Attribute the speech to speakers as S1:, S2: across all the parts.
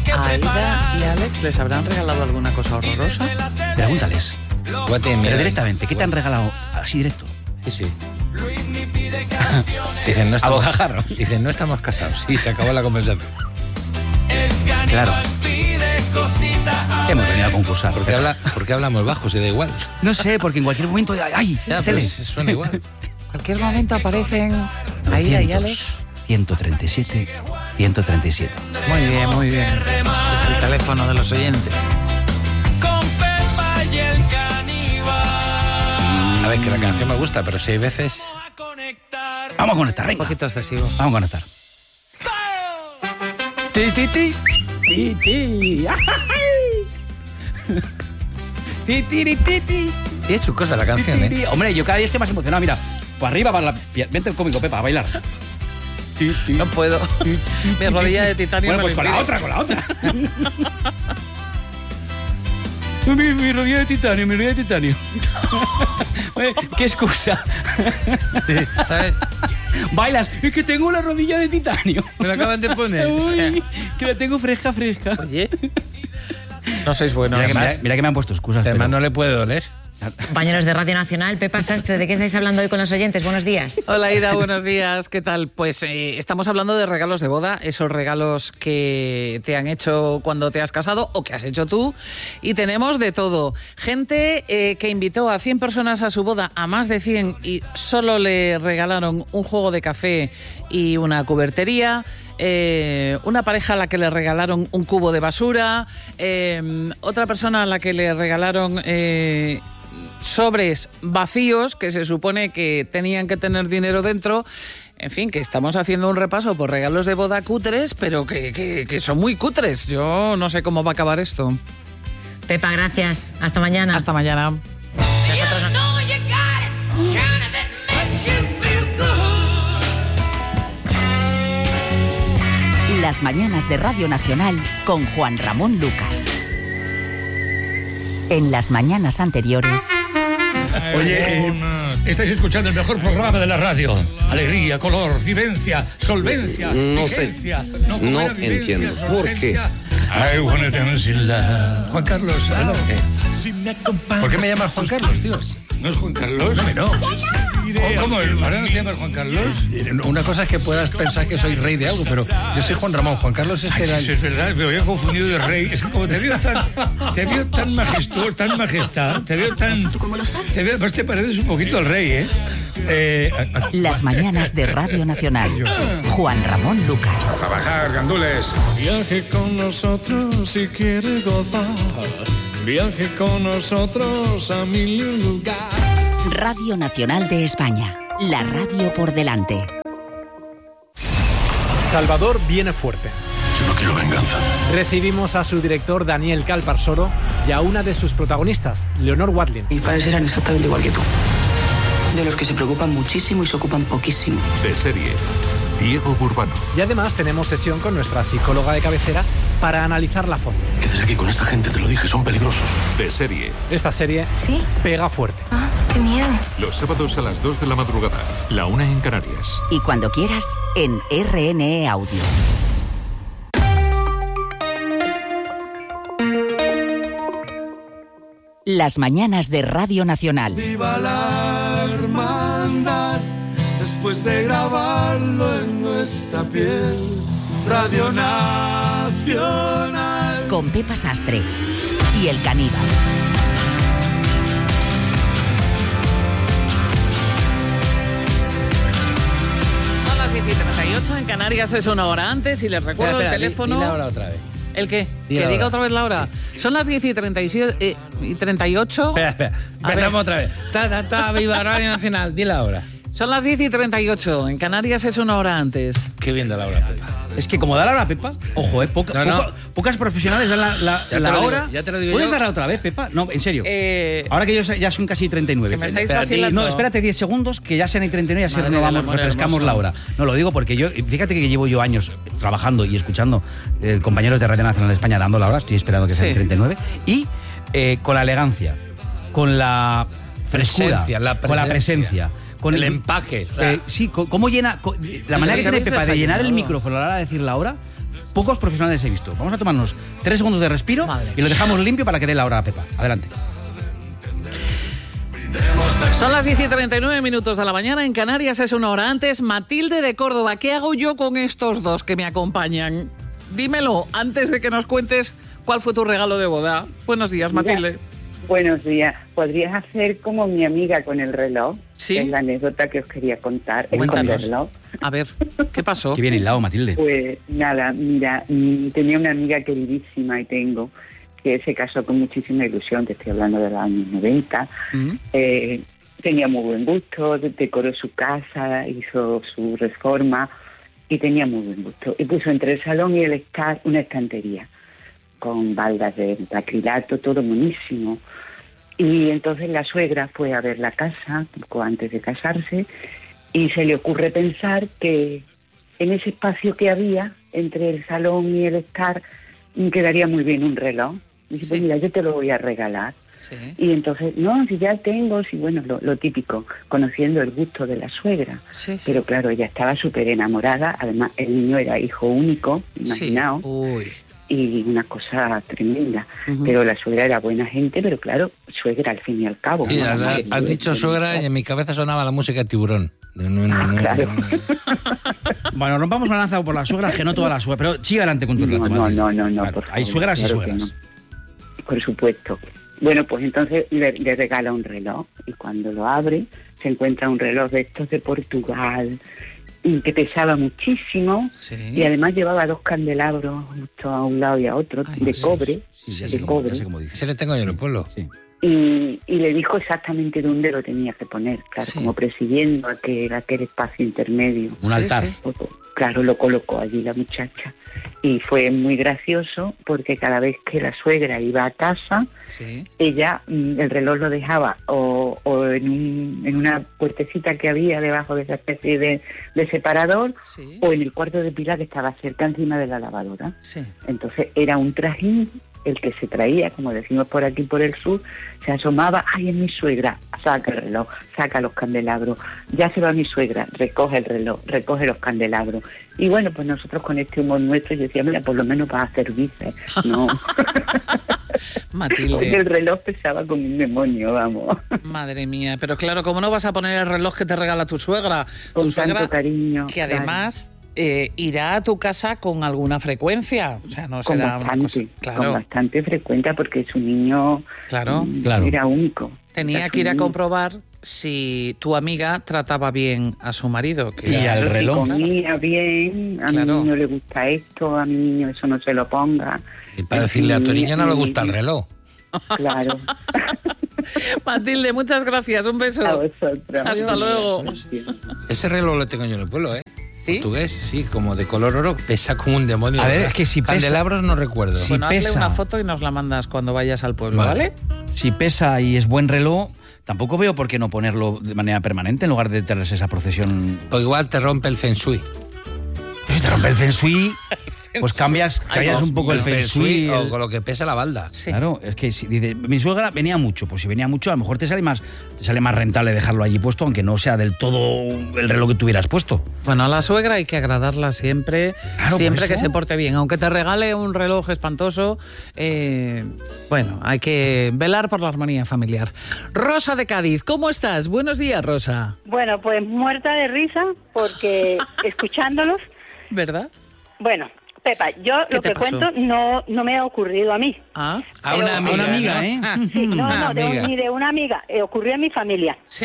S1: ¿A Aida y Alex les habrán regalado alguna cosa horrorosa?
S2: Pregúntales. Pero directamente, ¿qué te han regalado? Así directo.
S3: Sí. Dicen, no
S2: A
S3: estamos,
S2: bocajarro.
S3: dicen, no estamos casados. Y se acabó la conversación.
S2: Claro. Hemos venido a concursar.
S3: ¿Por qué hablamos bajo? Si da igual.
S2: No sé, porque en cualquier momento... ¡Ay!
S3: Ya,
S2: se
S3: pero
S2: le...
S3: suena igual.
S1: En cualquier momento aparecen Aida y Alex.
S2: 137, 137.
S1: Muy bien, muy bien. Ese es el teléfono de los oyentes.
S3: A ver, que la canción me gusta, pero si hay veces...
S2: Vamos a conectar,
S1: Un
S2: venga.
S1: poquito excesivo.
S2: Vamos a conectar. Ti, ti, ti. Ti, ti. Ti, ti, ti, ti.
S3: Tiene su cosa la canción,
S2: Ti, ti, ti. Hombre, yo cada día estoy más emocionado. Mira, para arriba, para la... Vente el cómico, Pepa, a bailar. Ti, ti.
S1: No puedo. Mi rodilla de titanio.
S2: Bueno,
S1: me
S2: pues
S1: lo impide.
S2: con la otra. Mi rodilla de titanio. ¿Qué excusa?
S3: Sí, ¿sabes?
S2: Bailas, es que tengo la rodilla de titanio.
S3: Me la acaban de poner.
S2: Uy, que la tengo fresca.
S1: Oye. No sois buenos.
S2: Mira que me han puesto excusas.
S3: Además
S2: pero-
S3: no le puede doler.
S4: Compañeros de Radio Nacional, Pepa Sastre, ¿de qué estáis hablando hoy con los oyentes? Buenos días.
S1: Hola Aida, buenos días, ¿qué tal? Pues estamos hablando de regalos de boda, esos regalos que te han hecho cuando te has casado o que has hecho tú, y tenemos de todo. Gente que invitó a 100 personas a su boda, a más de 100, y solo le regalaron un juego de café y una cubertería. Una pareja a la que le regalaron un cubo de basura, otra persona a la que le regalaron sobres vacíos que se supone que tenían que tener dinero dentro. En fin, que estamos haciendo un repaso por regalos de boda cutres, pero que son muy cutres. Yo no sé cómo va a acabar esto.
S4: Pepa, gracias. Hasta mañana.
S1: Hasta mañana.
S5: Las mañanas de Radio Nacional con Juan Ramón Lucas. En las mañanas anteriores...
S6: Oye, estáis escuchando el mejor programa de la radio. Alegría, color, vivencia, solvencia,
S7: No sé.
S6: vigencia.
S7: No
S6: buena vivencia,
S7: entiendo. ¿Por qué?
S6: solvencia. I wanna dance in love. Juan Carlos, adelante.
S3: ¿Por qué me llamas Juan Carlos, tío?
S6: ¿No es Juan Carlos? No. ¿Cómo? ¿Ahora no te llamas Juan Carlos?
S3: Una cosa es que puedas pensar que soy rey de algo, pero yo soy Juan Ramón. Juan Carlos es que
S6: Ay,
S3: era...
S6: sí, es verdad, me había confundido de rey. Es que como te veo tan majestuoso, tan majestad, te veo tan... Pues te pareces un poquito al rey, ¿eh?
S5: Las mañanas de Radio Nacional. Juan Ramón Lucas.
S6: Trabajar, gandules.
S8: Viaje con nosotros si quiere gozar. Viaje con nosotros a mil lugares.
S5: Radio Nacional de España. La radio por delante.
S9: Salvador viene fuerte.
S8: Yo no quiero venganza.
S9: Recibimos a su director Daniel Calparsoro y a una de sus protagonistas, Leonor Watling.
S10: Mis padres eran exactamente igual que tú. De los que se preocupan muchísimo y se ocupan poquísimo.
S8: De serie, Diego Burbano.
S9: Y además tenemos sesión con nuestra psicóloga de cabecera para analizarla a fondo.
S8: Quédate aquí con esta gente, te lo dije, son peligrosos. De serie.
S9: Esta serie
S4: ¿Sí?
S9: pega fuerte.
S4: Ah, qué miedo.
S8: Los sábados a las 2 de la madrugada, la 1 en Canarias.
S5: Y cuando quieras, en RNE Audio. Las mañanas de Radio Nacional.
S8: Viva la hermandad, después de grabarlo en nuestra piel. Radio Nacional.
S5: Con Pepa Sastre y El Caníbal.
S1: Son las 10:38, en Canarias es una hora antes y les recuerdo el teléfono.
S3: Dile ahora otra vez.
S1: ¿El qué?
S3: Dile
S1: Que
S3: ahora.
S1: diga otra vez la hora. Son las 10:37 y 38.
S3: Espera.
S1: A ver.
S3: Empezamos otra vez. Viva Radio Nacional. Dile ahora.
S1: Son las 10:38, en Canarias es una hora antes.
S3: Qué bien da la hora, Pepa.
S2: Es que como da la hora, Pepa, ojo,
S3: No.
S2: pocas profesionales dan
S3: Ya te
S2: la
S3: lo digo,
S2: hora.
S3: ya te lo digo
S2: ¿Puedes
S3: yo.
S2: darla otra vez, Pepa? No, en serio.
S1: Ahora
S2: Ahora que ya son casi 39.
S1: Que me estáis
S2: Espérate,
S1: vacilando.
S2: no, espérate 10 segundos, que ya sean y 39 y así
S1: Madre
S2: renovamos,
S1: del amor
S2: refrescamos
S1: hermoso.
S2: la hora. No, lo digo porque yo, fíjate que llevo yo años trabajando y escuchando compañeros de Radio Nacional de España dando la hora, estoy esperando que sean
S1: Sí.
S2: 39, y con la elegancia, con la frescura,
S3: Presencia,
S2: con la presencia. Con
S3: el empaque.
S2: sí, cómo llena... la manera que tiene
S1: habéis
S2: Pepa de llenar el
S1: desayunado.
S2: micrófono a la hora de decir la hora... pocos profesionales he visto. Vamos a tomarnos 3 segundos de respiro y lo dejamos limpio para que dé la hora a Pepa. Adelante.
S1: Son las 10:39 de la mañana, en Canarias es una hora antes. Matilde de Córdoba, ¿qué hago yo con estos dos que me acompañan? Dímelo antes de que nos cuentes cuál fue tu regalo de boda. Buenos días, Matilde.
S7: Mira, buenos días. ¿Podrías hacer como mi amiga con el reloj?
S1: Sí.
S7: Que es la anécdota que os quería contar.
S1: Cuéntanos.
S7: El reloj.
S1: A ver, ¿qué pasó?
S2: Qué bien hilado, Matilde.
S7: Pues nada, mira, tenía una amiga queridísima y tengo, que se casó con muchísima ilusión, te estoy hablando de los años 90. Tenía muy buen gusto, decoró su casa, hizo su reforma y tenía muy buen gusto. Y puso entre el salón y el estar una estantería con baldas de acrilato, todo buenísimo. Y entonces la suegra fue a ver la casa poco antes de casarse y se le ocurre pensar que en ese espacio que había entre el salón y el estar quedaría muy bien un reloj. Dice, pues mira, yo te lo voy a regalar.
S1: Sí.
S7: Y entonces, no, si ya tengo, si bueno, lo típico, conociendo el gusto de la suegra.
S1: Sí.
S7: Pero claro, ella estaba súper enamorada, además el niño era hijo único, imaginaos.
S1: Uy.
S7: Y una cosa tremenda. Pero la suegra era buena gente, pero claro, suegra al fin y al cabo.
S6: Sí, has dicho suegra y en mi cabeza sonaba la música de Tiburón.
S7: Claro.
S2: Bueno, rompamos una lanza por la suegra, que no toda la suegra, pero sigue adelante con tu relato.
S7: No,
S2: claro,
S7: por favor.
S2: hay suegras
S7: claro
S2: y suegras.
S7: No. Por supuesto. Bueno, pues entonces le regala un reloj y cuando lo abre se encuentra un reloj de estos de Portugal que pesaba muchísimo y además llevaba 2 candelabros justo a un lado y a otro de cobre. Cobre.
S6: Ese le tengo yo en el pueblo.
S2: Sí.
S7: Y le dijo exactamente dónde lo tenía que poner, claro, como presidiendo aquel espacio intermedio.
S2: Un altar.
S7: Claro, lo colocó allí la muchacha. Y fue muy gracioso porque cada vez que la suegra iba a casa, ella, el reloj lo dejaba o en una puertecita que había debajo de esa especie de separador, o en el cuarto de Pilar que estaba cerca encima de la lavadora. Entonces era un trajín el que se traía, como decimos por aquí por el sur, se asomaba, ¡ay, es mi suegra! Saca el reloj, saca los candelabros, ya se va mi suegra, recoge el reloj, recoge los candelabros. Y bueno, pues nosotros con este humor nuestro, yo decía, mira, por lo menos para servirse, ¿no?
S1: Matilde.
S7: Porque el reloj pesaba como un demonio, vamos.
S1: Madre mía, pero claro, ¿cómo no vas a poner el reloj que te regala tu suegra?
S7: Con
S1: tu suegra,
S7: tanto cariño.
S1: que además... irá a tu casa con alguna frecuencia, o sea, no será una cosa...
S7: Con bastante frecuencia, porque su niño era único.
S1: Tenía que ir a comprobar si tu amiga trataba bien a su marido.
S2: Y al reloj.
S7: Si comía bien, a mi niño le gusta esto, a mi niño eso no se lo ponga.
S6: Y para decirle a tu niño no le gusta el reloj.
S7: Claro.
S1: Matilde, muchas gracias, un beso.
S7: A vosotros.
S1: Hasta luego.
S6: Ese reloj lo tengo yo en el pueblo, ¿eh?
S1: ¿Sí?
S6: Portugués, sí, como de color oro, pesa como un demonio.
S2: A ver, es que si pesa...
S6: Candelabros no recuerdo.
S2: Si
S1: bueno, hazle
S2: pesa...
S1: una foto y nos la mandas cuando vayas al pueblo, ¿vale?
S2: Si pesa y es buen reloj, tampoco veo por qué no ponerlo de manera permanente en lugar de tenerse esa procesión.
S6: O igual te rompe el feng shui.
S2: Si te rompe el feng shui, pues cambias un poco el feng shui.
S6: O con lo que pesa la balda.
S1: Sí.
S2: Claro, es que si dice, mi suegra venía mucho, pues si venía mucho, a lo mejor te sale más rentable dejarlo allí puesto, aunque no sea del todo el reloj que tuvieras puesto.
S1: Bueno, a la suegra hay que agradarla siempre, siempre que se porte bien. Aunque te regale un reloj espantoso, bueno, hay que velar por la armonía familiar. Rosa de Cádiz, ¿cómo estás? Buenos días, Rosa.
S11: Bueno, pues muerta de risa, porque escuchándolos...
S1: ¿Verdad?
S11: Bueno, Pepa, yo lo que cuento no me ha ocurrido a mí.
S1: Ah,
S6: a una amiga,
S2: ¿eh?
S11: Sí, no, ni de una amiga. Ocurrió en mi familia.
S1: Sí.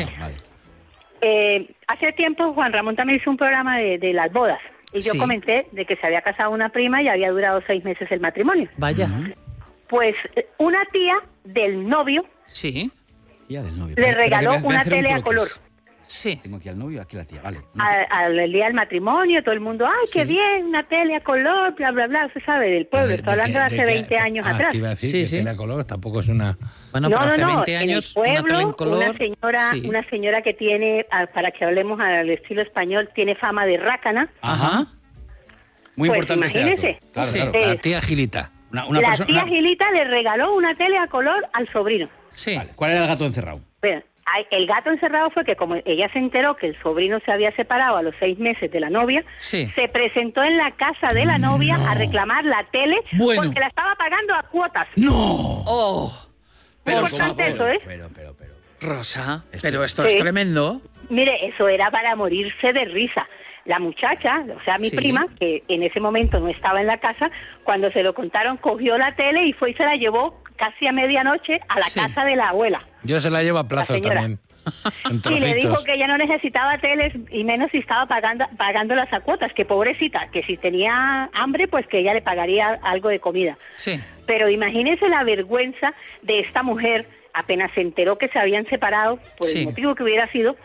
S2: Vale.
S11: Hace tiempo Juan Ramón también hizo un programa de las bodas. Y yo comenté de que se había casado una prima y había durado 6 meses el matrimonio.
S1: Vaya.
S11: Pues una tía del novio
S2: Tía del novio.
S11: le regaló una tele a color.
S1: Sí.
S2: Tengo aquí al novio y aquí la tía, vale.
S11: Al día del matrimonio, todo el mundo, ¡ay, qué bien! Una tele a color, bla, bla, bla. Usted sabe, del pueblo. Estoy hablando de hace 20 años atrás.
S6: Te iba a decir que tele a color tampoco es una...
S1: Bueno, pero hace 20 años,
S11: en el pueblo,
S1: una tele en color...
S11: una señora que tiene, para que hablemos al estilo español, tiene fama de rácana.
S2: Ajá. Muy
S11: pues
S2: importante
S11: imagínese.
S2: este dato. Claro.
S6: La tía Gilita.
S11: La tía Gilita le regaló una tele a color al sobrino.
S1: Sí.
S2: Vale. ¿Cuál era el gato encerrado?
S11: El gato encerrado fue que como ella se enteró que el sobrino se había separado a los 6 meses de la novia, se presentó en la casa de la novia a reclamar la tele porque la estaba pagando a cuotas.
S2: ¡No!
S11: Muy importante eso, ¿eh?
S2: Pero.
S1: Rosa, pero esto es tremendo.
S11: Mire, eso era para morirse de risa. La muchacha, o sea, mi prima, que en ese momento no estaba en la casa, cuando se lo contaron, cogió la tele y fue y se la llevó casi a medianoche a la casa de la abuela.
S3: Yo se la llevo a plazos también.
S11: Y le dijo que ella no necesitaba teles y menos si estaba pagándolas a cuotas, que pobrecita, que si tenía hambre, pues que ella le pagaría algo de comida.
S1: Sí.
S11: Pero imagínese la vergüenza de esta mujer, apenas se enteró que se habían separado, por el motivo que hubiera sido,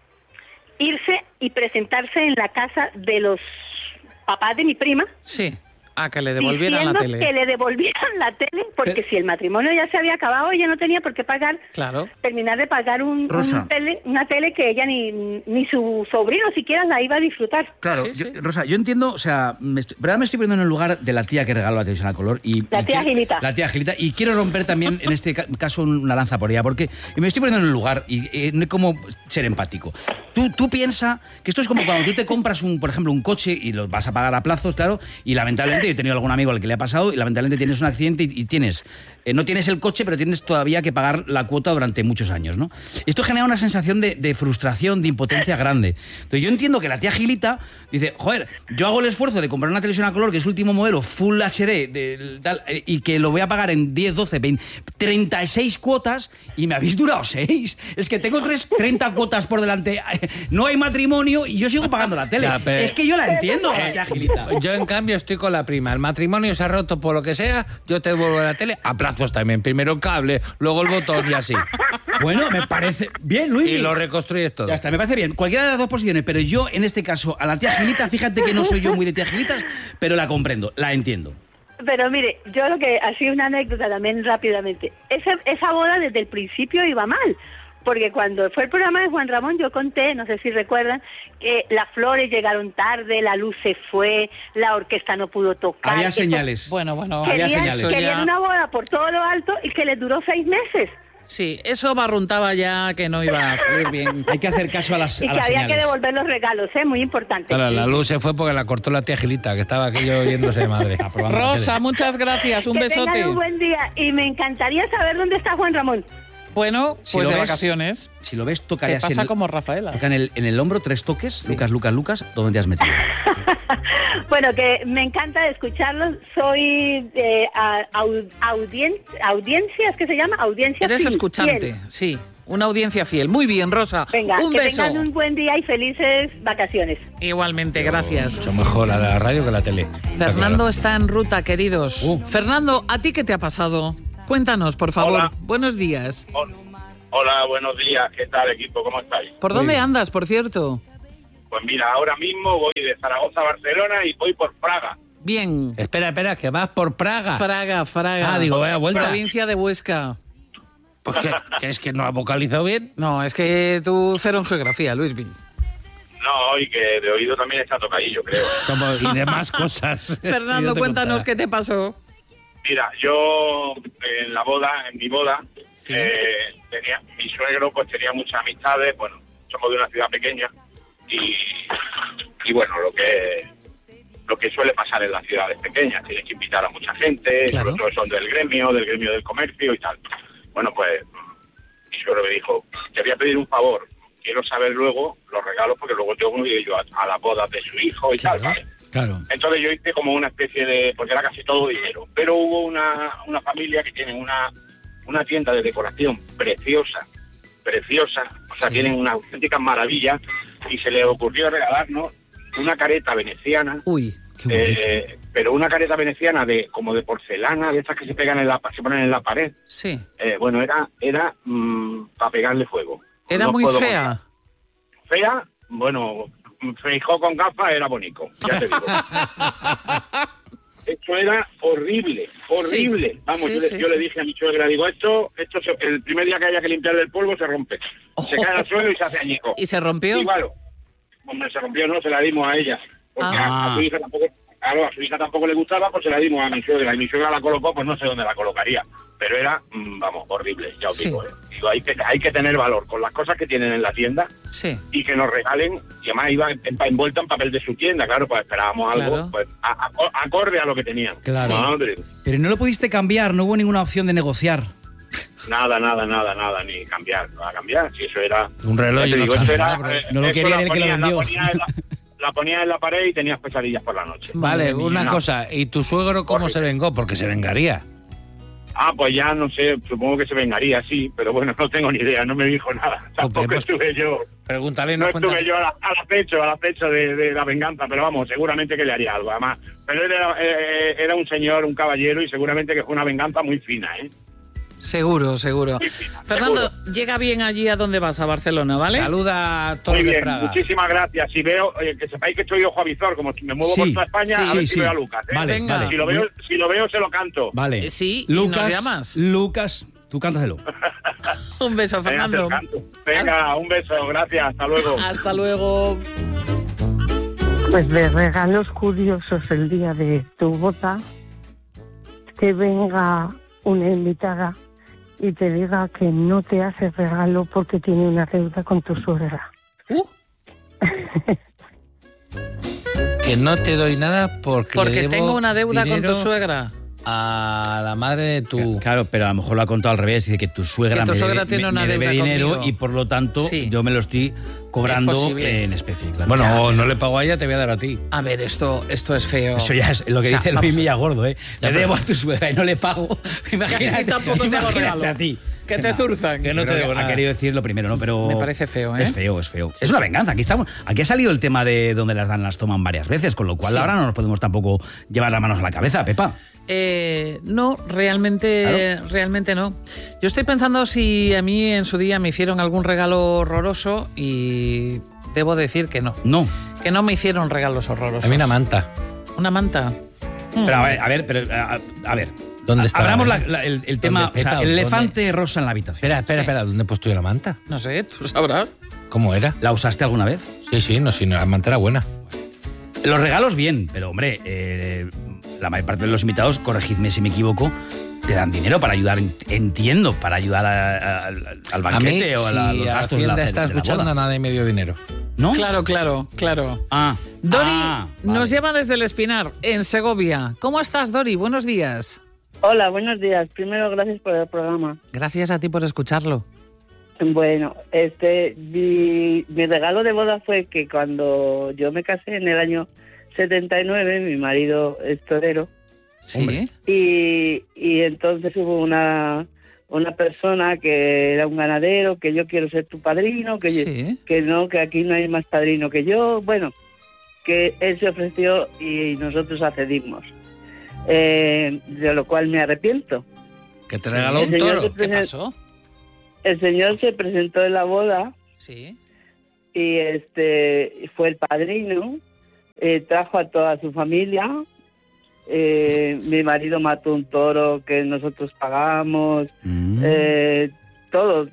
S11: irse y presentarse en la casa de los papás de mi prima.
S1: Sí, que le devolvieran la tele.
S11: Que le devolvieran la tele, porque si el matrimonio ya se había acabado, ella no tenía por qué pagar, terminar de pagar una tele que ella ni su sobrino siquiera la iba a disfrutar.
S2: Claro, Rosa, yo entiendo, o sea, me estoy poniendo en el lugar de la tía que regaló la televisión a color. La tía Gilita, y quiero romper también, en este caso, una lanza por ella, porque me estoy poniendo en el lugar y no hay como ser empático. Tú piensas que esto es como cuando tú te compras, por ejemplo, un coche y lo vas a pagar a plazos, claro, y lamentablemente yo he tenido algún amigo al que le ha pasado y lamentablemente tienes un accidente y tienes no tienes el coche, pero tienes todavía que pagar la cuota durante muchos años, ¿no? Esto genera una sensación de frustración, de impotencia grande. Entonces yo entiendo que la tía Gilita dice, joder, yo hago el esfuerzo de comprar una televisión a color que es último modelo, Full HD, y que lo voy a pagar en 10, 12, 20, 36 cuotas y me habéis durado 6. Es que tengo 30 cuotas por delante, no hay matrimonio y yo sigo pagando la tele. Es que yo la entiendo, la tía Gilita.
S3: Yo, en cambio, estoy con la prima. El matrimonio se ha roto por lo que sea, yo te devuelvo la tele a plazos también. Primero el cable, luego el botón y así.
S2: Bueno, me parece bien, Luis.
S3: Y lo reconstruyes todo.
S2: Ya está, me parece bien. Cualquiera de las dos posiciones, pero yo, en este caso, a la tía Gilita, fíjate que no soy yo muy de tía Gilitas, pero la comprendo, la entiendo.
S11: Pero mire, yo lo que... Así una anécdota también rápidamente. Esa boda desde el principio iba mal. Porque cuando fue el programa de Juan Ramón, yo conté, no sé si recuerdan, que las flores llegaron tarde, la luz se fue, la orquesta no pudo tocar.
S2: Había señales.
S1: Bueno,
S2: había señales.
S11: Querían una boda por todo lo alto y que les duró 6 meses.
S1: Sí, eso barruntaba ya que no iba a salir bien.
S2: Hay que hacer caso a las señales.
S11: Y que había que devolver los regalos, muy importante.
S3: Claro, la luz se fue porque la cortó la tía Gilita, que estaba aquello yéndose de madre.
S1: Rosa, muchas gracias, un besote.
S11: Tengan un buen día y me encantaría saber dónde está Juan Ramón.
S1: Bueno, pues de vacaciones.
S2: Si lo ves, tocarías.
S1: Te pasa como Rafaela.
S2: Toca en el hombro 3 toques, sí. Lucas, ¿dónde te has metido?
S11: Bueno, que me encanta escucharlos. Soy audiencia, ¿es que se llama? Audiencia
S1: Eres
S11: fiel.
S1: Escuchante, sí. Una audiencia fiel. Muy bien, Rosa.
S11: Venga,
S1: un beso.
S11: Tengan un buen día y felices vacaciones.
S1: Igualmente, gracias.
S3: Mucho mejor la radio que la tele.
S1: Fernando está en ruta, queridos. Fernando, ¿a ti qué te ha pasado? Cuéntanos, por favor.
S12: Hola.
S1: Buenos días.
S12: Hola, buenos días. ¿Qué tal, equipo? ¿Cómo estáis?
S1: ¿Por dónde andas, por cierto?
S12: Pues mira, ahora mismo voy de Zaragoza a Barcelona y voy por Praga.
S1: Bien.
S3: Espera, que vas por Praga.
S1: Fraga.
S3: Ah, digo, vaya vuelta.
S1: Provincia de Huesca.
S3: Pues ¿que es que no ha vocalizado bien?
S1: No, es que tú cero en geografía, Luisvin.
S12: No, y que de oído también está tocadillo, creo.
S3: Y demás cosas.
S1: Fernando, cuéntanos qué te pasó.
S12: Mira, yo en mi boda, tenía mi suegro, pues tenía muchas amistades, bueno, somos de una ciudad pequeña y bueno, lo que suele pasar en las ciudades pequeñas, tienes que invitar a mucha gente, claro. Otros son del gremio del comercio y tal. Bueno, pues mi suegro me dijo, te voy a pedir un favor, quiero saber luego los regalos porque luego tengo que ir yo a la boda de su hijo y tal, ¿vale?
S2: Claro.
S12: Entonces yo hice como una especie de... porque era casi todo dinero. Pero hubo una familia que tiene una tienda de decoración preciosa. O sea, tienen una auténtica maravilla. Y se le ocurrió regalarnos una careta veneciana.
S1: Uy, qué
S12: pero una careta veneciana como de porcelana, de estas que se pegan se ponen en la pared.
S1: Sí.
S12: Bueno, era para pegarle fuego.
S1: ¿Era
S12: no
S1: muy fea?
S12: Fea, bueno... Feijó con gafas era bonito, ya te digo. Esto era horrible. Sí. Vamos, yo le dije a mi suegra, digo, esto el primer día que haya que limpiarle el polvo se rompe. Se cae al suelo y se hace añico.
S1: ¿Y se rompió?
S12: Igual, hombre, se rompió, no, se la dimos a ella. Porque a su hija claro, a su hija tampoco le gustaba, pues se la dimos a mi suegra. Y mi suegra la colocó, pues no sé dónde la colocaría. Pero era, vamos, horrible, ya os digo. Digo, hay que tener valor con las cosas que tienen en la tienda y que nos regalen. Y además iba envuelta en papel de su tienda, claro, pues esperábamos algo pues acorde a lo que tenían.
S2: Claro. Pero no lo pudiste cambiar, no hubo ninguna opción de negociar.
S12: Nada, ni cambiar, no a cambiar. Si eso era
S3: un reloj,
S2: no lo quería el que lo vendió.
S12: La ponías en la pared y tenías pesadillas por la noche.
S3: Vale, una cosa, ¿y tu suegro cómo se vengó? Porque se vengaría.
S12: Pues ya no sé, supongo que se vengaría, sí, pero bueno, no tengo ni idea, no me dijo nada. Tampoco estuve yo.
S3: Pregúntale,
S12: no estuve yo al acecho de la venganza, pero vamos, seguramente que le haría algo, además. Pero él era un señor, un caballero, y seguramente que fue una venganza muy fina, ¿eh?
S1: Seguro. Fernando, llega bien allí a donde vas, a Barcelona, ¿vale?
S3: Saluda a todos de Praga.
S12: Muchísimas gracias. Si veo, que sepáis que soy ojo avizor, como me muevo por toda España, a ver si veo a Lucas. ¿eh?
S2: Vale.
S12: Si lo veo, se lo canto.
S2: Vale.
S1: Sí,
S2: Lucas,
S1: y nos llamas.
S2: Lucas, tú cántaselo.
S1: Un beso, Fernando.
S12: Venga, un beso, gracias, hasta luego.
S1: Hasta luego.
S13: Pues de regalos curiosos el día de tu boda, que venga una invitada y te diga que no te hace regalo porque tiene una deuda con tu suegra.
S3: Que no te doy nada porque le debo
S1: tengo una deuda con tu suegra.
S3: A la madre de tu...
S2: Claro, pero a lo mejor lo ha contado al revés, dice que tu suegra me debe dinero
S1: conmigo.
S2: Y por lo tanto yo me lo estoy cobrando en especie. Claro.
S3: Bueno, o no le pago a ella, te voy a dar a ti.
S1: A ver, esto es feo.
S2: Eso ya es lo que dice Luis Millagordo, ¿eh? Le debo a tu suegra y no le pago. Imagínate,
S1: tampoco tengo regalo.
S2: A ti.
S1: Que te zurzan.
S2: Que no te debo nada. Ha querido decir lo primero, ¿no? Pero
S1: me parece feo, ¿eh?
S2: Es feo. Es una venganza. Aquí ha salido el tema de donde las toman varias veces, con lo cual ahora no nos podemos tampoco llevar las manos a la cabeza, Pepa.
S1: No, realmente no. Yo estoy pensando si a mí en su día me hicieron algún regalo horroroso y debo decir que no.
S2: No.
S1: Que no me hicieron regalos horrorosos.
S3: A mí una manta.
S1: ¿Una manta?
S2: Pero a ver.
S3: ¿Dónde está?
S2: Abramos el tema, o sea, el elefante rosa en la habitación.
S3: Espera, ¿dónde he puesto yo la manta?
S1: No sé, tú sabrás.
S3: ¿Cómo era?
S2: ¿La usaste alguna vez?
S3: Sí, la manta era buena.
S2: Los regalos bien, pero hombre, la mayor parte de los invitados, corregidme si me equivoco, te dan dinero para ayudar, entiendo, para ayudar al banquete o a los gastos de la
S3: está escuchando
S2: boda.
S3: Nada y medio dinero.
S2: ¿No?
S1: Claro. Dori nos llama desde El Espinar, en Segovia. ¿Cómo estás, Dori? Buenos días.
S14: Hola, buenos días. Primero, gracias por el programa.
S1: Gracias a ti por escucharlo.
S14: Bueno, mi regalo de boda fue que cuando yo me casé en el año 79, mi marido es torero.
S1: Sí.
S14: Y entonces hubo una persona que era un ganadero, que yo quiero ser tu padrino, que aquí no hay más padrino que yo. Bueno, que él se ofreció y nosotros accedimos. De lo cual me arrepiento.
S3: ¿Que te regaló un toro?
S1: ¿Qué pasó?
S14: El señor se presentó en la boda.
S1: Sí.
S14: Y fue el padrino. Trajo a toda su familia. Mi marido mató un toro que nosotros pagamos. Todo.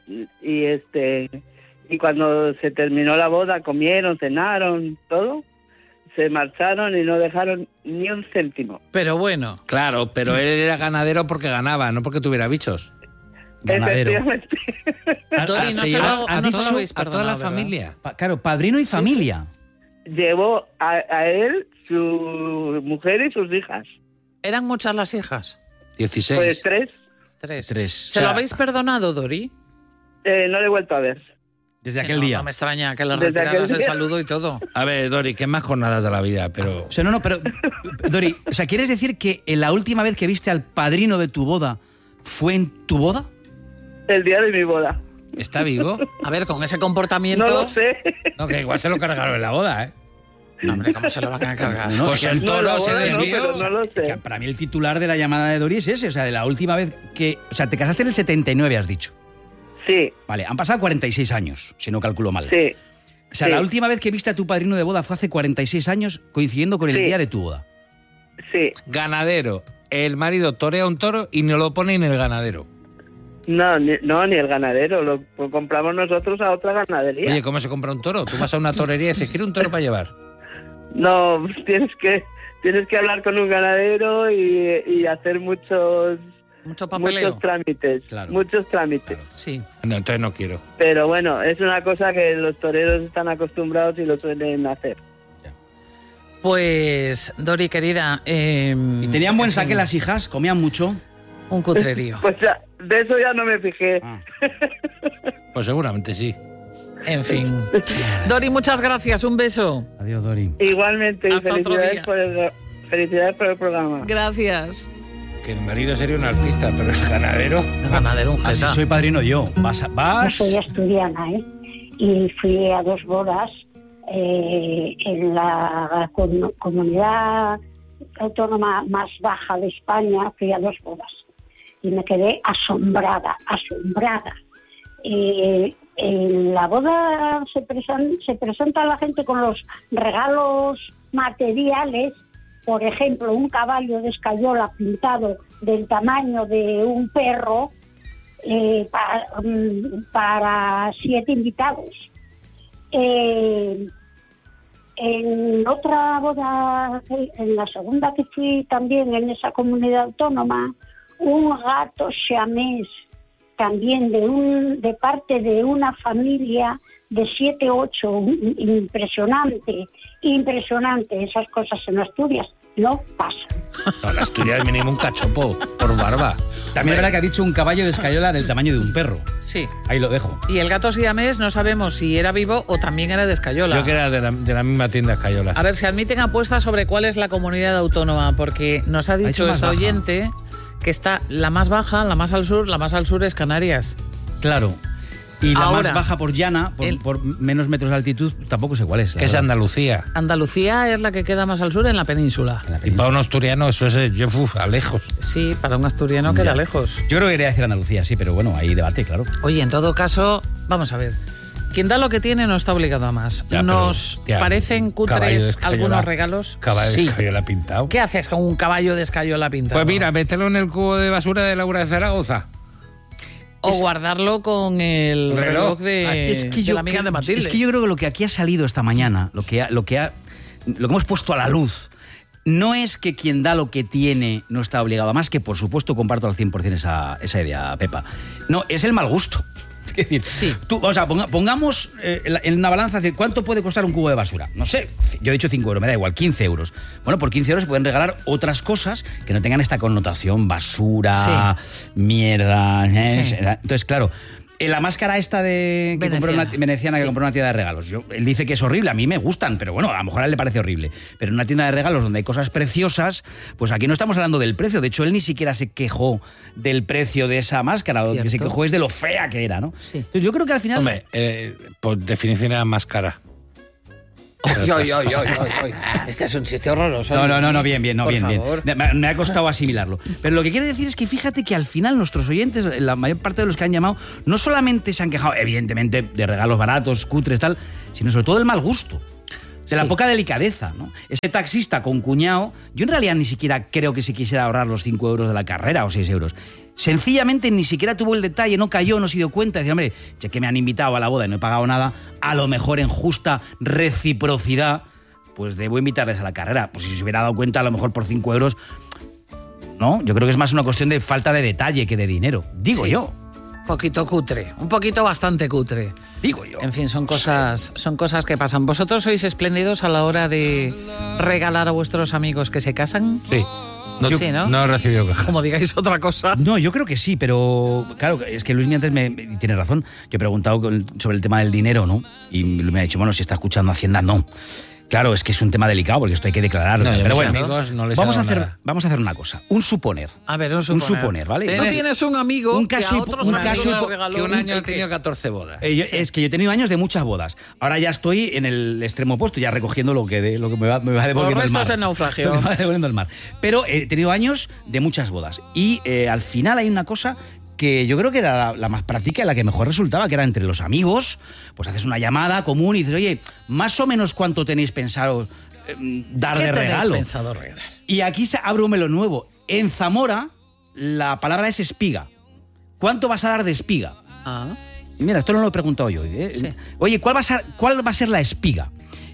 S14: Y cuando se terminó la boda, comieron, cenaron, todo. Se marcharon y no dejaron ni un céntimo.
S1: Pero bueno.
S3: Claro, pero él era ganadero porque ganaba, no porque tuviera bichos.
S14: Ganadero.
S3: A toda la familia.
S2: Claro, padrino y familia.
S14: Llevó a él, su mujer y sus hijas.
S1: ¿Eran muchas las hijas?
S3: 16.
S14: Pues
S2: 3.
S1: ¿Se lo habéis perdonado, Dori?
S14: No le he vuelto a ver.
S2: Desde aquel día.
S1: No me extraña que le retiraras el saludo y todo.
S3: A ver, Dori, que más jornadas de la vida, pero...
S2: O sea, pero... Dori, o sea, ¿quieres decir que la última vez que viste al padrino de tu boda fue en tu boda?
S14: El día de mi boda.
S3: ¿Está vivo?
S1: A ver, con ese comportamiento...
S14: No lo sé.
S3: No, que igual se lo cargaron en la boda, ¿eh?
S1: No, hombre, ¿cómo se lo van a cargar?
S2: No,
S3: pues el toro se desvió.
S14: No lo sé.
S2: Para mí el titular de la llamada de Dori es ese, o sea, de la última vez que... O sea, te casaste en el 79, has dicho.
S14: Sí.
S2: Vale, han pasado 46 años, si no calculo mal.
S14: Sí.
S2: O sea, la última vez que viste a tu padrino de boda fue hace 46 años, coincidiendo con el día de tu boda.
S14: Sí.
S3: Ganadero. El marido torea un toro y no lo pone en el ganadero.
S14: No, ni el ganadero. Lo compramos nosotros a otra ganadería.
S3: Oye, ¿cómo se compra un toro? Tú vas a una torería y dices, quiero un toro para llevar.
S14: No, tienes que tienes que hablar con un ganadero y hacer mucho
S1: papeleo.
S14: Muchos trámites,
S2: claro.
S14: Muchos trámites.
S2: Claro.
S1: Sí.
S3: No, entonces no quiero.
S14: Pero bueno, es una cosa que los toreros están acostumbrados y lo suelen hacer.
S1: Pues, Dori, querida...
S2: ¿Y tenían buen saque las hijas? ¿Comían mucho?
S1: Un cutrerío.
S14: Pues de eso ya no me fijé.
S3: Pues seguramente sí.
S1: En fin. Dori, muchas gracias. Un beso.
S2: Adiós, Dori.
S14: Igualmente, y
S1: Hasta otro día.
S14: felicidades por el programa.
S1: Gracias.
S3: Que el marido sería un artista, pero el ganadero...
S1: El ganadero, un
S2: Así
S1: jeta.
S2: soy padrino yo. Vas.
S15: Yo soy asturiana, y fui a 2 bodas en la comunidad autónoma más baja de España. Fui a 2 bodas y me quedé asombrada. En la boda se presenta a la gente con los regalos materiales. Por ejemplo, un caballo de escayola pintado del tamaño de un perro para 7 invitados. En otra boda, en la segunda que fui también en esa comunidad autónoma, un gato siamés también de parte de una familia de 7, 8, impresionante, esas cosas en Asturias no pasan.
S3: No, en Asturias mínimo un cachopo por barba.
S2: También es verdad que ha dicho un caballo de escayola del tamaño de un perro.
S1: Sí.
S2: Ahí lo dejo.
S1: Y el gato siamés no sabemos si era vivo o también era de escayola.
S3: Yo que era de la misma tienda escayola.
S1: A ver, se admiten apuestas sobre cuál es la comunidad autónoma, porque nos ha dicho esta oyente que está la más baja, la más al sur es Canarias.
S2: Claro. Y la
S1: Ahora,
S2: más baja por llana, por menos metros de altitud, tampoco sé cuál es.
S3: Que es Andalucía.
S1: Andalucía es la que queda más al sur en la península.
S3: Y para un asturiano eso es a lejos.
S1: Sí, para un asturiano queda lejos.
S2: Yo creo que quería decir Andalucía, sí, pero bueno, hay debate, claro.
S1: Oye, en todo caso, vamos a ver. Quien da lo que tiene no está obligado a más. Nos parecen cutres algunos regalos.
S3: Caballo de escayola pintado.
S1: ¿Qué haces con un caballo de escayola pintado?
S3: Pues mira, mételo en el cubo de basura de Laura de Zaragoza.
S1: O guardarlo con el reloj de la amiga de Matilde.
S2: Es que yo creo que lo que aquí ha salido esta mañana, lo que hemos puesto a la luz, no es que quien da lo que tiene no está obligado a más, que por supuesto comparto al 100% esa idea, Pepa. No, es el mal gusto. Es decir, pongamos en una balanza, decir, ¿cuánto puede costar un cubo de basura? No sé, yo he dicho 5 euros, me da igual, 15 euros. Bueno, por 15 euros se pueden regalar otras cosas que no tengan esta connotación, basura, mierda.
S1: Sí.
S2: Entonces, claro, la máscara esta que compró una veneciana, que compró una tienda de regalos. Él dice que es horrible, a mí me gustan, pero bueno, a lo mejor a él le parece horrible. Pero en una tienda de regalos donde hay cosas preciosas, pues aquí no estamos hablando del precio. De hecho, él ni siquiera se quejó del precio de esa máscara. Lo que se quejó es de lo fea que era, ¿no?
S1: Sí.
S2: Entonces yo creo que al final...
S3: Hombre, por definición era más cara.
S1: Este es un chiste horroroso.
S2: No, bien.
S1: Por favor.
S2: Me ha costado asimilarlo. Pero lo que quiero decir es que fíjate que al final nuestros oyentes, la mayor parte de los que han llamado, no solamente se han quejado, evidentemente, de regalos baratos, cutres, tal, sino sobre todo del mal gusto. De la poca delicadeza, ¿no? Ese taxista con cuñado, yo en realidad ni siquiera creo que se quisiera ahorrar los 5 euros de la carrera o 6 euros. Sencillamente ni siquiera tuvo el detalle, no cayó, no se dio cuenta. Decía, hombre, ya que me han invitado a la boda y no he pagado nada, a lo mejor en justa reciprocidad, pues debo invitarles a la carrera. Pues si se hubiera dado cuenta, a lo mejor por 5 euros, ¿no? Yo creo que es más una cuestión de falta de detalle que de dinero, digo yo.
S1: Poquito cutre, un poquito bastante cutre.
S2: Digo yo.
S1: En fin, son cosas que pasan. ¿Vosotros sois espléndidos a la hora de regalar a vuestros amigos que se casan?
S3: Sí.
S1: ¿no? ¿no?
S3: No he recibido quejas.
S1: Como digáis otra cosa.
S2: No, yo creo que sí, pero claro, es que Luis antes tiene razón. Yo he preguntado sobre el tema del dinero, ¿no? Y me ha dicho, bueno, si está escuchando Hacienda, no. Claro, es que es un tema delicado porque esto hay que declararlo.
S3: No,
S2: pero bueno,
S3: amigos no les
S2: vamos a hacer una cosa. Un suponer.
S1: A ver, un suponer.
S2: ¿Vale?
S1: Tú tienes un amigo
S2: un caso,
S1: que a otros amigos le regaló
S3: que un año ha tenido 14 bodas.
S2: Es que yo he tenido años de muchas bodas. Ahora ya estoy en el extremo opuesto, ya recogiendo lo que me va devolviendo el mar.
S1: Es el naufragio.
S2: Me va devolviendo el mar. Pero he tenido años de muchas bodas. Y al final hay una cosa que yo creo que era la más práctica y la que mejor resultaba, que era entre los amigos, pues haces una llamada común y dices, oye, más o menos cuánto tenéis pensado dar de regalo.
S1: ¿Qué tenéis pensado regalar?
S2: Y aquí se abre un melón nuevo. En Zamora la palabra es espiga. ¿Cuánto vas a dar de espiga?
S1: Ah.
S2: Y mira, esto no lo he preguntado yo hoy.
S1: Sí.
S2: Oye, ¿cuál va a ser la espiga?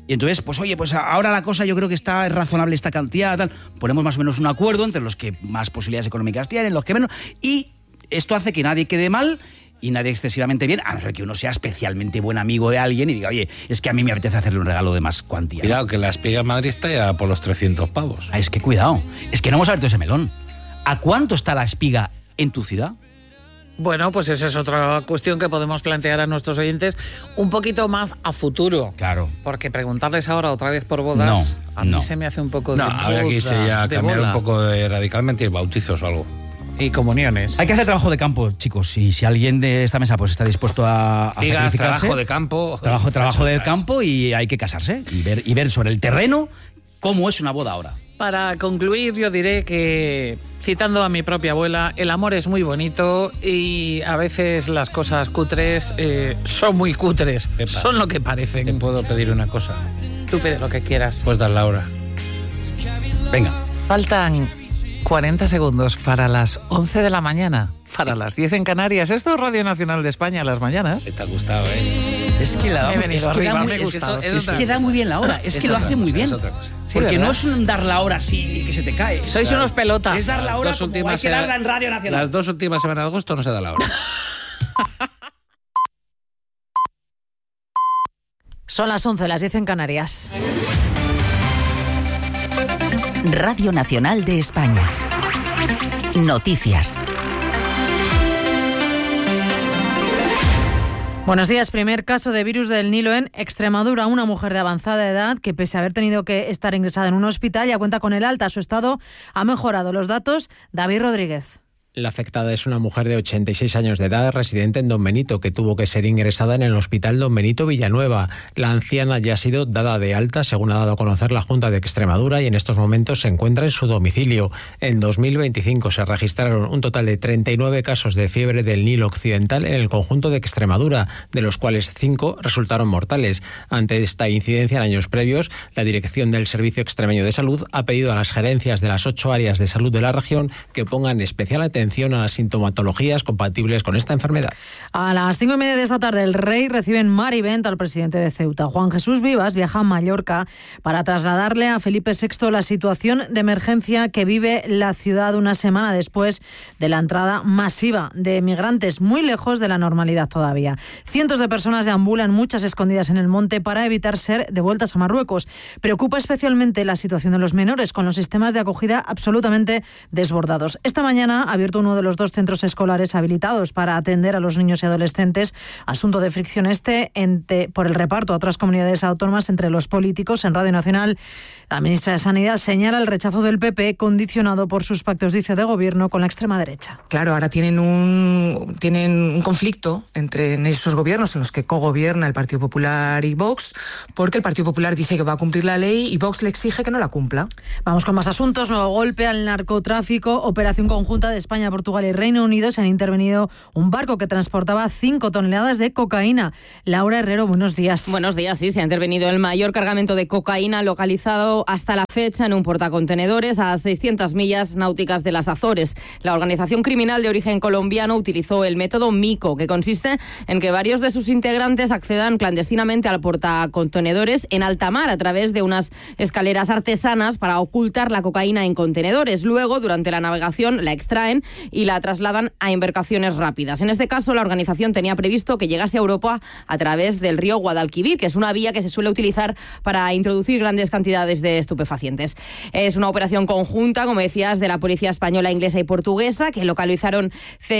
S2: Y entonces, pues oye, pues ahora la cosa yo creo que es razonable esta cantidad, tal. Ponemos más o menos un acuerdo entre los que más posibilidades económicas tienen, los que menos, y esto hace que nadie quede mal y nadie excesivamente bien, a no ser que uno sea especialmente buen amigo de alguien y diga, oye, es que a mí me apetece hacerle un regalo de más cuantía.
S3: Cuidado, que la espiga en Madrid está ya por los 300 pavos.
S2: Es que cuidado, es que no hemos abierto ese melón. ¿A cuánto está la espiga en tu ciudad?
S1: Bueno, pues esa es otra cuestión que podemos plantear a nuestros oyentes un poquito más a futuro.
S2: Claro.
S1: Porque preguntarles ahora otra vez por bodas, a mí se me hace un poco de boda.
S3: No, habría que irse ya a cambiar un poco radicalmente bautizos o algo.
S1: Y comuniones.
S2: Hay que hacer trabajo de campo, chicos. Y si alguien de esta mesa pues está dispuesto a sacrificarse,
S3: trabajo de campo.
S2: Trabajo del campo y hay que casarse y ver sobre el terreno cómo es una boda ahora.
S1: Para concluir, yo diré que, citando a mi propia abuela, el amor es muy bonito y a veces las cosas cutres son muy cutres.
S3: Pepa,
S1: son lo que parecen.
S3: ¿Te puedo pedir una cosa?
S1: Tú pide lo que quieras.
S3: Pues dar la hora.
S2: Venga.
S1: Faltan 40 segundos para las 11 de la mañana, para las 10 en Canarias. Esto es Radio Nacional de España, las mañanas.
S3: Te ha gustado, ¿eh?
S2: Es que la da muy bien la hora. Es que lo hace muy bien.
S1: Sí,
S2: porque
S1: ¿verdad?
S2: no es un dar la hora así que se te cae.
S1: Sois unos pelotas.
S2: Es dar la hora como hay que darla en Radio Nacional.
S3: Las 2 últimas semanas de agosto no se da la hora.
S16: Son las 11, las 10 en Canarias.
S5: Radio Nacional de España. Noticias.
S16: Buenos días. Primer caso de virus del Nilo en Extremadura. Una mujer de avanzada edad que, pese a haber tenido que estar ingresada en un hospital, ya cuenta con el alta. Su estado ha mejorado. Los datos, David Rodríguez.
S17: La afectada es una mujer de 86 años de edad, residente en Don Benito, que tuvo que ser ingresada en el Hospital Don Benito Villanueva. La anciana ya ha sido dada de alta, según ha dado a conocer la Junta de Extremadura, y en estos momentos se encuentra en su domicilio. En 2025 se registraron un total de 39 casos de fiebre del Nilo Occidental en el conjunto de Extremadura, de los cuales 5 resultaron mortales. Ante esta incidencia en años previos, la Dirección del Servicio Extremeño de Salud ha pedido a las gerencias de las 8 áreas de salud de la región que pongan especial atención a las sintomatologías compatibles con esta enfermedad.
S16: A las 5:30 de esta tarde, el Rey recibe en Mar y Vent al presidente de Ceuta. Juan Jesús Vivas viaja a Mallorca para trasladarle a Felipe VI la situación de emergencia que vive la ciudad una semana después de la entrada masiva de migrantes, muy lejos de la normalidad todavía. Cientos de personas deambulan, muchas escondidas en el monte, para evitar ser devueltas a Marruecos. Preocupa especialmente la situación de los menores, con los sistemas de acogida absolutamente desbordados. Esta mañana ha abierto uno de los 2 centros escolares habilitados para atender a los niños y adolescentes. Asunto de fricción por el reparto a otras comunidades autónomas entre los políticos. En Radio Nacional, la ministra de Sanidad señala el rechazo del PP, condicionado por sus pactos, dice, de gobierno con la extrema derecha.
S18: Claro, ahora tienen un conflicto entre esos gobiernos en los que cogobierna el Partido Popular y Vox, porque el Partido Popular dice que va a cumplir la ley y Vox le exige que no la cumpla.
S16: Vamos con más asuntos. Nuevo golpe al narcotráfico. Operación conjunta de España, Portugal y Reino Unido. Se han intervenido un barco que transportaba 5 toneladas de cocaína. Laura Herrero, buenos días.
S19: Buenos días, sí. Se ha intervenido el mayor cargamento de cocaína localizado hasta la fecha en un portacontenedores a 600 millas náuticas de las Azores. La organización criminal de origen colombiano utilizó el método MICO, que consiste en que varios de sus integrantes accedan clandestinamente al portacontenedores en alta mar a través de unas escaleras artesanas para ocultar la cocaína en contenedores. Luego, durante la navegación, la extraen y la trasladan a embarcaciones rápidas. En este caso, la organización tenía previsto que llegase a Europa a través del río Guadalquivir, que es una vía que se suele utilizar para introducir grandes cantidades de estupefacientes. Es una operación conjunta, como decías, de la policía española, inglesa y portuguesa, que localizaron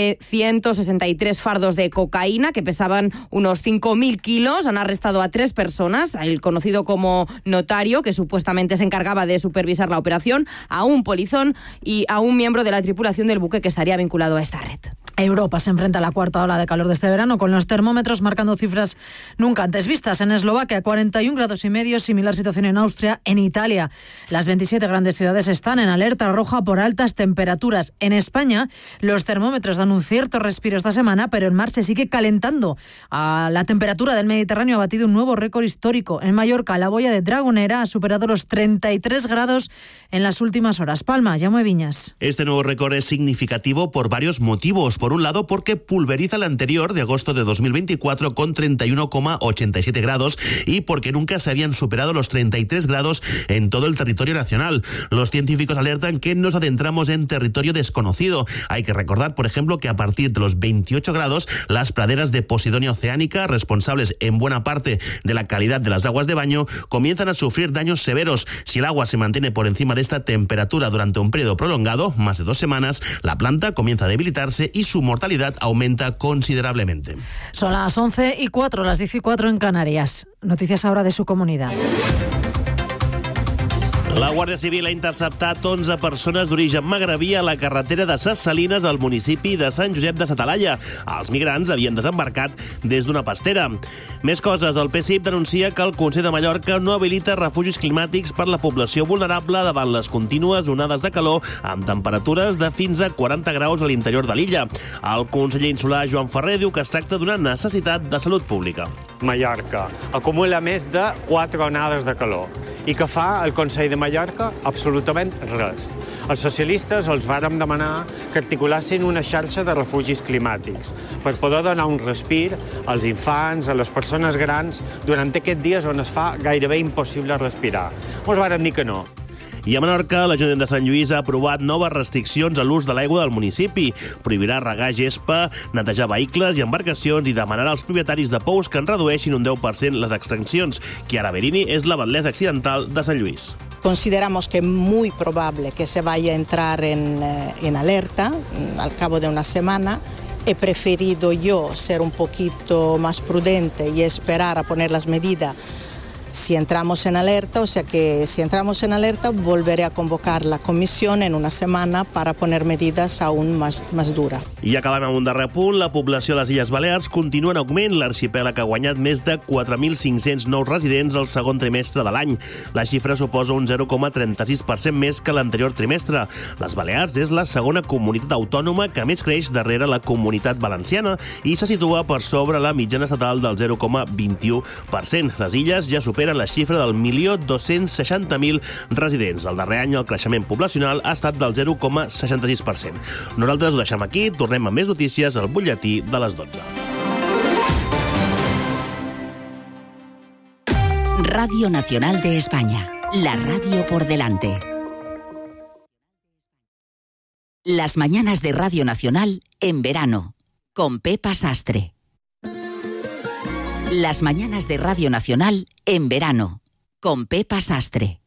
S19: 163 fardos de cocaína que pesaban unos 5.000 kilos. Han arrestado a 3 personas, el conocido como notario, que supuestamente se encargaba de supervisar la operación, a un polizón y a un miembro de la tripulación del buque que estaría vinculado a esta red.
S16: Europa se enfrenta a la cuarta ola de calor de este verano, con los termómetros marcando cifras nunca antes vistas. En Eslovaquia, 41,5 grados, similar situación en Austria, en Italia. Las 27 grandes ciudades están en alerta roja por altas temperaturas. En España, los termómetros dan un cierto respiro esta semana, pero en mar se sigue calentando. La temperatura del Mediterráneo ha batido un nuevo récord histórico. En Mallorca, la boya de Dragonera ha superado los 33 grados en las últimas horas. Palma, Jaume Viñas.
S20: Este nuevo récord es significativo por varios motivos. Por por un lado porque pulveriza el anterior de agosto de 2024 con 31,87 grados y porque nunca se habían superado los 33 grados en todo el territorio nacional. Los científicos alertan que nos adentramos en territorio desconocido. Hay que recordar, por ejemplo, que a partir de los 28 grados, las praderas de Posidonia oceánica, responsables en buena parte de la calidad de las aguas de baño, comienzan a sufrir daños severos. Si el agua se mantiene por encima de esta temperatura durante un periodo prolongado, más de 2 semanas, la planta comienza a debilitarse y su mortalidad aumenta considerablemente.
S16: Son las 11:04, las 10:04 en Canarias. Noticias ahora de su comunidad.
S20: La Guàrdia Civil ha interceptat 11 persones d'origen magrebí a la carretera de Ses Salines al municipi de Sant Josep de sa Talaia. Els migrants havien desembarcat des d'una pastera. Més coses, el PSIP denuncia que el Consell de Mallorca no habilita refugis climàtics per la població vulnerable davant les contínues onades de calor amb temperatures de fins a 40 graus a l'interior de l'illa. El conseller insular Joan Ferrer diu que es tracta d'una necessitat de salut pública.
S21: Mallorca acumula més de 4 onades de calor. I què fa el Consell de Mallorca? Absolutament res. Els socialistes els vàrem demanar que articulassin una xarxa de refugis climàtics per poder donar un respir als infants, a les persones grans, durant aquests dies on es fa gairebé impossible respirar. Ens vàrem dir que no.
S20: I a Menorca, l'Ajuntament de Sant Lluís ha aprovat noves restriccions a l'ús de l'aigua del municipi. Prohibirà regar gespa, netejar vehicles i embarcacions i demanarà als propietaris de pous que en redueixin un 10% les extraccions. Chiara Berini és la batlessa accidental de Sant Lluís.
S22: Consideramos que es muy probable que se vaya a entrar en alerta al cabo de una semana. He preferido yo ser un poquito más prudente y esperar a poner las medidas si entramos en alerta, o sea que si entramos en alerta volveré a convocar la comisión en una semana para poner medidas aún más duras.
S20: I acabant amb un darrer punt, la població a les Illes Balears continua en augment. L'arxipèlag ha guanyat més de 4.500 nous residents al segon trimestre de l'any. La xifra suposa un 0,36% més que l'anterior trimestre. Les Balears és la segona comunitat autònoma que més creix darrere la comunitat valenciana i se situa per sobre la mitjana estatal del 0,21%. Les illes ja superen la xifra del 1.260.000 residents. El darrer any el creixement poblacional ha estat del 0,66%. Nosaltres ho deixem aquí, tornem amb més notícies al butlletí de les 12.
S5: Radio Nacional de España, la radio por delante. Las mañanas de Radio Nacional en verano, con Pepa Sastre. Las mañanas de Radio Nacional en verano, con Pepa Sastre.